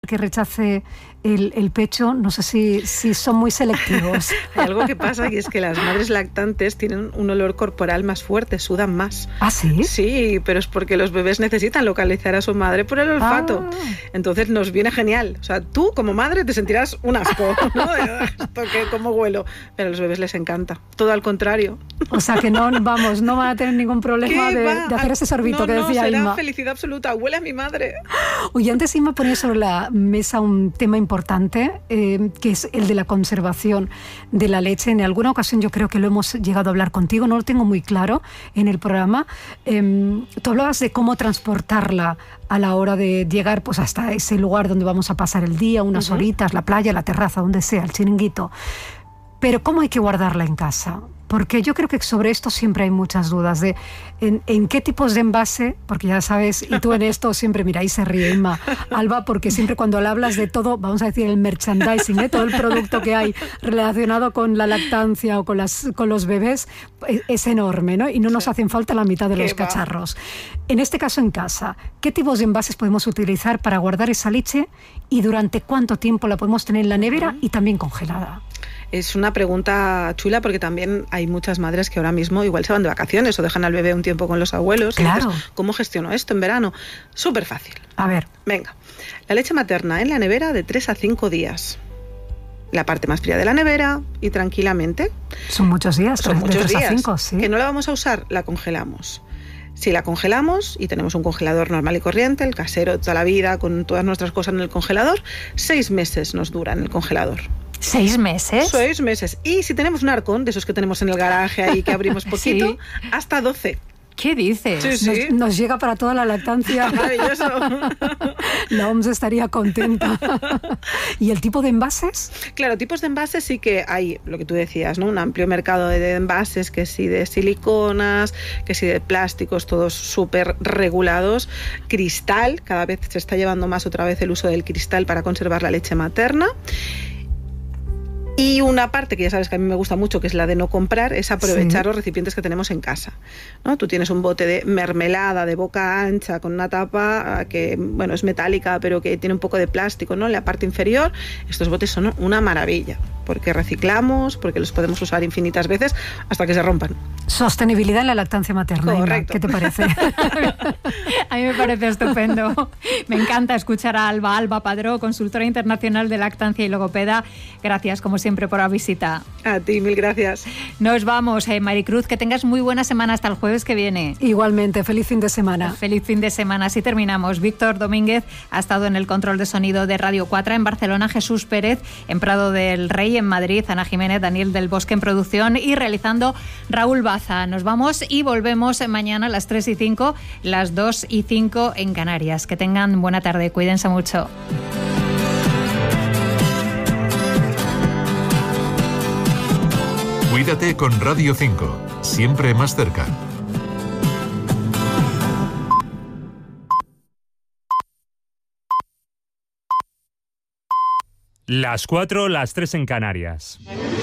que rechace el pecho, no sé si son muy selectivos. Hay algo que pasa y es que las madres lactantes tienen un olor corporal más fuerte, sudan más. ¿Ah, sí? Sí, pero es porque los bebés necesitan localizar a su madre por el olfato. Entonces nos viene genial. O sea, tú como madre te sentirás un asco, ¿no? Esto que como huelo. Pero a los bebés les encanta. Todo al contrario. O sea que no van a tener ningún problema de hacer ese sorbito que decía será Inma. Felicidad absoluta. Huele a mi madre. Oye, antes Inma ponía sobre la mesa un tema importante, que es el de la conservación de la leche. En alguna ocasión yo creo que lo hemos llegado a hablar contigo, no lo tengo muy claro en el programa. Tú hablabas de cómo transportarla a la hora de llegar pues hasta ese lugar donde vamos a pasar el día, unas horitas, la playa, la terraza, donde sea, el chiringuito. Pero ¿cómo hay que guardarla en casa? Porque yo creo que sobre esto siempre hay muchas dudas de en qué tipos de envase, porque ya sabes, y tú en esto siempre, mira, ahí se ríe Inma, Alba, porque siempre cuando le hablas de todo, vamos a decir el merchandising, todo el producto que hay relacionado con la lactancia o con los bebés, es enorme, ¿no? Y no nos hacen falta la mitad de los cacharros. En este caso en casa, ¿qué tipos de envases podemos utilizar para guardar esa leche y durante cuánto tiempo la podemos tener en la nevera y también congelada? Es una pregunta chula porque también hay muchas madres que ahora mismo igual se van de vacaciones o dejan al bebé un tiempo con los abuelos. Claro. Y dices, ¿cómo gestiono esto en verano? Súper fácil. A ver. Venga, la leche materna en la nevera de 3 a 5 días. La parte más fría de la nevera y tranquilamente. Son muchos días. Son muchos días. A 5, sí. ¿Que no la vamos a usar? La congelamos. Si la congelamos y tenemos un congelador normal y corriente, el casero de toda la vida, con todas nuestras cosas en el congelador, 6 meses nos dura en el congelador. ¿6 meses? 6 meses. Y si tenemos un arcón, de esos que tenemos en el garaje ahí que abrimos poquito, sí. hasta 12. ¿Qué dices? Sí, sí. Nos llega para toda la lactancia. Maravilloso. La OMS estaría contenta. ¿Y el tipo de envases? Claro, tipos de envases sí que hay, lo que tú decías, ¿no? Un amplio mercado de envases, que sí de siliconas, que sí de plásticos, todos súper regulados. Cristal, cada vez se está llevando más otra vez el uso del cristal para conservar la leche materna. Y una parte que ya sabes que a mí me gusta mucho, que es la de no comprar, es aprovechar los recipientes que tenemos en casa, ¿no? Tú tienes un bote de mermelada de boca ancha con una tapa que, bueno, es metálica, pero que tiene un poco de plástico, ¿no? En la parte inferior, estos botes son una maravilla, porque reciclamos, porque los podemos usar infinitas veces hasta que se rompan. Sostenibilidad en la lactancia materna. Correcto. ¿Qué te parece? A mí me parece estupendo. Me encanta escuchar a Alba Padró, consultora internacional de lactancia y logopeda. Gracias, como siempre, por la visita. A ti, mil gracias. Nos vamos, Maricruz, que tengas muy buena semana hasta el jueves que viene. Igualmente, feliz fin de semana. Feliz fin de semana. Así terminamos. Víctor Domínguez ha estado en el control de sonido de Radio 4, en Barcelona Jesús Pérez, en Prado del Rey, en Madrid Ana Jiménez, Daniel del Bosque en producción y realizando Raúl Baza. Nos vamos y volvemos mañana a las 3:05, las 2:05 en Canarias. Que tengan buena tarde, cuídense mucho. Cuídate con Radio 5, siempre más cerca. Las 4, las 3 en Canarias.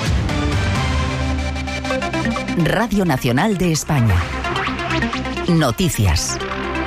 Radio Nacional de España. Noticias.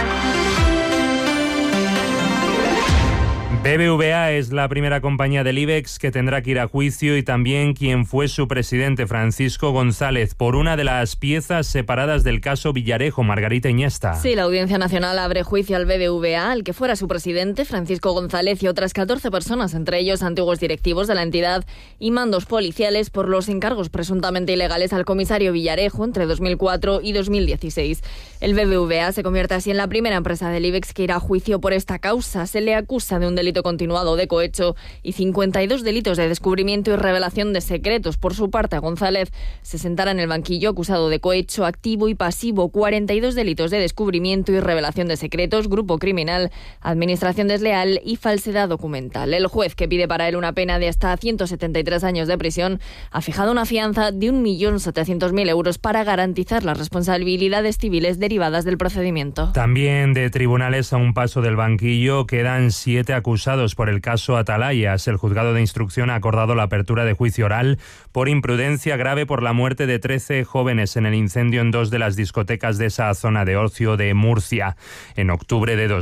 BBVA es la primera compañía del IBEX que tendrá que ir a juicio y también quien fue su presidente, Francisco González, por una de las piezas separadas del caso Villarejo, Margarita Iniesta. Sí, la Audiencia Nacional abre juicio al BBVA, al que fuera su presidente, Francisco González, y otras 14 personas, entre ellos antiguos directivos de la entidad y mandos policiales, por los encargos presuntamente ilegales al comisario Villarejo entre 2004 y 2016. El BBVA se convierte así en la primera empresa del IBEX que irá a juicio por esta causa. Se le acusa de un delito continuado de cohecho y 52 delitos de descubrimiento y revelación de secretos. Por su parte, González se sentará en el banquillo acusado de cohecho activo y pasivo, 42 delitos de descubrimiento y revelación de secretos, grupo criminal, administración desleal y falsedad documental. El juez, que pide para él una pena de hasta 173 años de prisión, ha fijado una fianza de 1.700.000 euros para garantizar las responsabilidades civiles derivadas del procedimiento. También de tribunales a un paso del banquillo quedan 7 acusados acusados por el caso Atalayas. El juzgado de instrucción ha acordado la apertura de juicio oral por imprudencia grave por la muerte de 13 jóvenes en el incendio en 2 de las discotecas de esa zona de ocio de Murcia en octubre de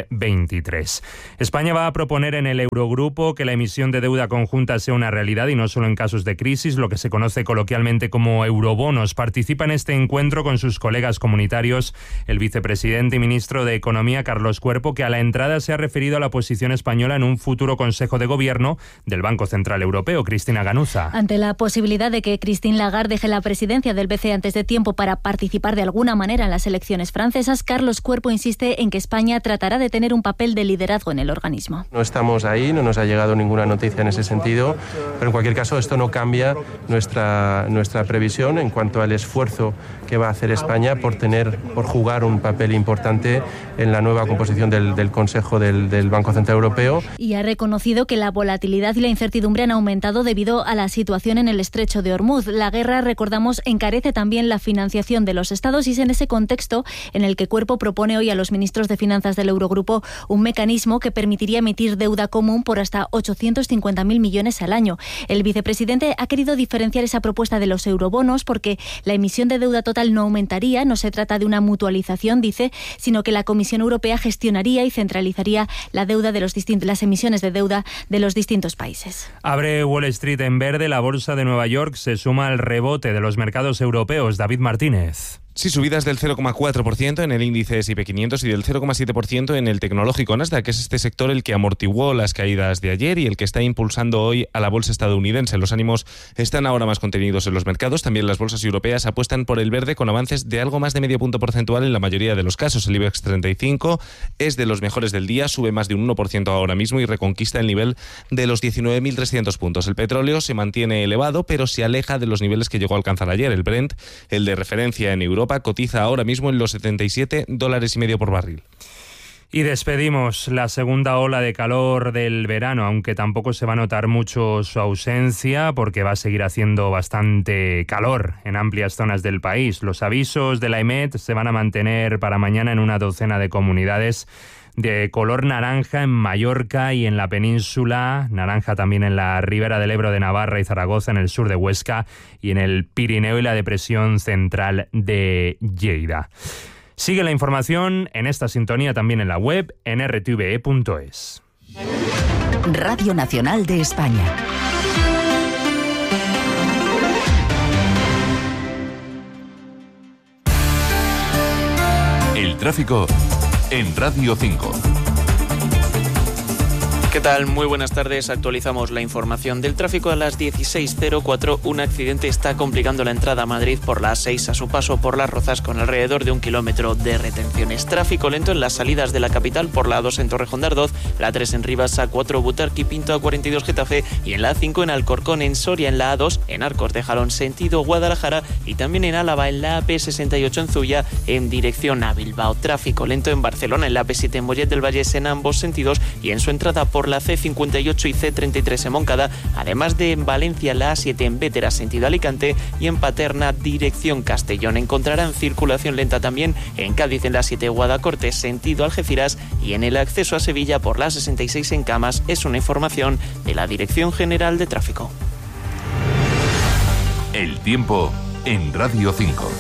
2023. España va a proponer en el Eurogrupo que la emisión de deuda conjunta sea una realidad y no solo en casos de crisis, lo que se conoce coloquialmente como eurobonos. Participa en este encuentro con sus colegas comunitarios el vicepresidente y ministro de Economía, Carlos Cuerpo, que a la entrada se ha referido a la posición española en un futuro Consejo de Gobierno del Banco Central Europeo. Cristina Ganuza. Ante la posibilidad de que Christine Lagarde deje la presidencia del BCE antes de tiempo para participar de alguna manera en las elecciones francesas, Carlos Cuerpo insiste en que España tratará de tener un papel de liderazgo en el organismo. No estamos ahí, no nos ha llegado ninguna noticia en ese sentido, pero en cualquier caso esto no cambia nuestra previsión en cuanto al esfuerzo que va a hacer España por jugar un papel importante en la nueva composición del Consejo del Banco Central Europeo. Y ha reconocido que la volatilidad y la incertidumbre han aumentado debido a la situación en el estrecho de Hormuz. La guerra, recordamos, encarece también la financiación de los estados y es en ese contexto en el que Cuerpo propone hoy a los ministros de Finanzas del Eurogrupo un mecanismo que permitiría emitir deuda común por hasta 850.000 millones al año. El vicepresidente ha querido diferenciar esa propuesta de los eurobonos porque la emisión de deuda total no aumentaría, no se trata de una mutualización, dice, sino que la Comisión Europea gestionaría y centralizaría la deuda de las emisiones de deuda de los distintos países. Abre Wall Street en verde, la bolsa de Nueva York se suma al rebote de los mercados europeos. David Martínez. Sí, subidas del 0,4% en el índice S&P 500 y del 0,7% en el tecnológico Nasdaq, que es este sector el que amortiguó las caídas de ayer y el que está impulsando hoy a la bolsa estadounidense. Los ánimos están ahora más contenidos en los mercados. También las bolsas europeas apuestan por el verde con avances de algo más de medio punto porcentual en la mayoría de los casos. El IBEX 35 es de los mejores del día, sube más de un 1% ahora mismo y reconquista el nivel de los 19.300 puntos. El petróleo se mantiene elevado, pero se aleja de los niveles que llegó a alcanzar ayer. El Brent, el de referencia en Europa, cotiza ahora mismo en los $77.50 por barril. Y despedimos la segunda ola de calor del verano, aunque tampoco se va a notar mucho su ausencia porque va a seguir haciendo bastante calor en amplias zonas del país. Los avisos de la EMET se van a mantener para mañana en una docena de comunidades de color naranja en Mallorca y en la península, naranja también en la ribera del Ebro de Navarra y Zaragoza, en el sur de Huesca y en el Pirineo y la depresión central de Lleida. Sigue la información en esta sintonía también en la web en rtve.es. Radio Nacional de España. El tráfico en Radio 5. ¿Qué tal? Muy buenas tardes. Actualizamos la información del tráfico a las 16:04. Un accidente está complicando la entrada a Madrid por la A6 a su paso por Las Rozas con alrededor de 1 kilómetro de retenciones. Tráfico lento en las salidas de la capital por la A2 en Torrejón de Ardoz, la A3 en Rivas, A4 Butarque, Pinto, A42 Getafe y en la A5 en Alcorcón, en Soria, en la A2 en Arcos de Jalón sentido Guadalajara y también en Álava en la AP68 en Zuya en dirección a Bilbao. Tráfico lento en Barcelona en la AP7 en Mollet del Valle en ambos sentidos y en su entrada por la C58 y C33 en Moncada, además de en Valencia la A7 en Bétera sentido Alicante y en Paterna dirección Castellón. Encontrarán circulación lenta también en Cádiz en la A7 Guadacorte sentido Algeciras y en el acceso a Sevilla por la A66 en Camas. Es una información de la Dirección General de Tráfico. El tiempo en Radio 5.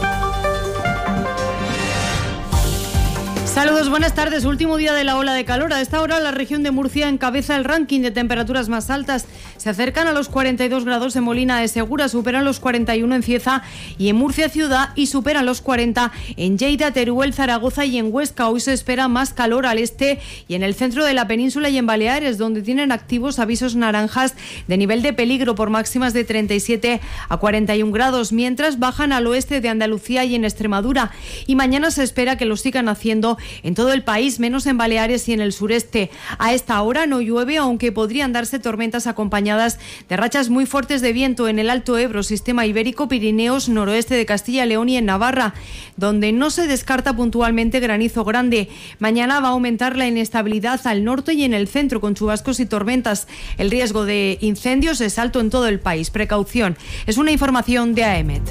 Saludos, buenas tardes. Último día de la ola de calor. A esta hora la región de Murcia encabeza el ranking de temperaturas más altas. Se acercan a los 42 grados en Molina de Segura, superan los 41 en Cieza y en Murcia ciudad y superan los 40 en Lleida, Teruel, Zaragoza y en Huesca. Hoy se espera más calor al este y en el centro de la península y en Baleares, donde tienen activos avisos naranjas de nivel de peligro por máximas de 37 a 41 grados, mientras bajan al oeste de Andalucía y en Extremadura. Y mañana se espera que lo sigan haciendo en todo el país, menos en Baleares y en el sureste. A esta hora no llueve, aunque podrían darse tormentas acompañadas de rachas muy fuertes de viento en el Alto Ebro, Sistema Ibérico, Pirineos, noroeste de Castilla y León y en Navarra, donde no se descarta puntualmente granizo grande. Mañana va a aumentar la inestabilidad al norte y en el centro, con chubascos y tormentas. El riesgo de incendios es alto en todo el país. Precaución. Es una información de AEMET.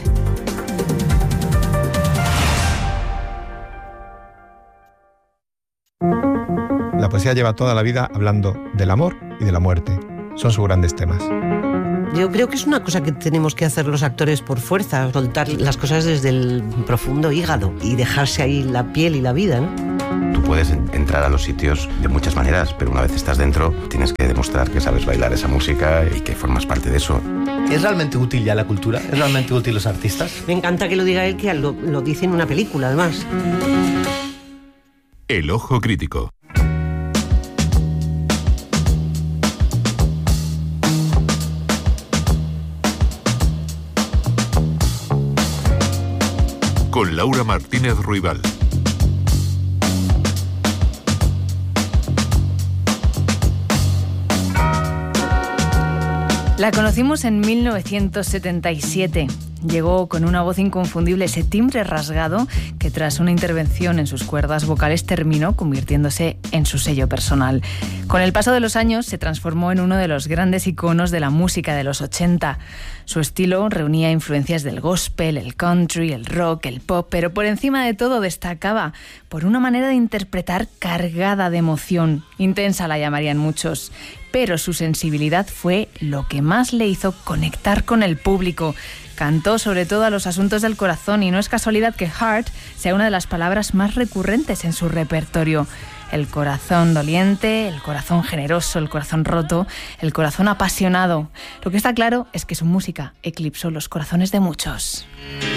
La poesía lleva toda la vida hablando del amor y de la muerte. Son sus grandes temas. Yo creo que es una cosa que tenemos que hacer los actores por fuerza, soltar las cosas desde el profundo hígado y dejarse ahí la piel y la vida, ¿no? Tú puedes entrar a los sitios de muchas maneras, pero una vez estás dentro tienes que demostrar que sabes bailar esa música y que formas parte de eso. ¿Es realmente útil ya la cultura? ¿Es realmente útil los artistas? Me encanta que lo diga él, que lo dice en una película, además. El ojo crítico. Con Laura Martínez Ruibal. La conocimos en 1977. Llegó con una voz inconfundible, ese timbre rasgado que tras una intervención en sus cuerdas vocales terminó convirtiéndose en su sello personal. Con el paso de los años se transformó en uno de los grandes iconos de la música de los 80. Su estilo reunía influencias del gospel, el country, el rock, el pop, pero por encima de todo destacaba por una manera de interpretar cargada de emoción. Intensa la llamarían muchos. Pero su sensibilidad fue lo que más le hizo conectar con el público. Cantó sobre todo a los asuntos del corazón y no es casualidad que heart sea una de las palabras más recurrentes en su repertorio. El corazón doliente, el corazón generoso, el corazón roto, el corazón apasionado. Lo que está claro es que su música eclipsó los corazones de muchos.